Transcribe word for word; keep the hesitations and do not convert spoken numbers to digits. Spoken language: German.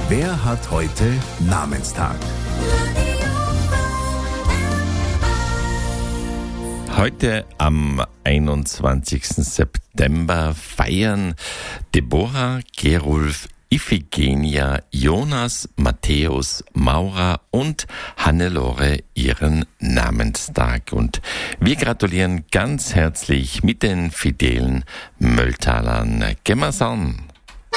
Wer hat heute Namenstag? Heute am einundzwanzigsten September feiern Deborah, Gerulf, Iphigenia, Jonas, Matthäus, Maura und Hannelore ihren Namenstag. Und wir gratulieren ganz herzlich mit den fidelen Mölltalern. Gemmersan.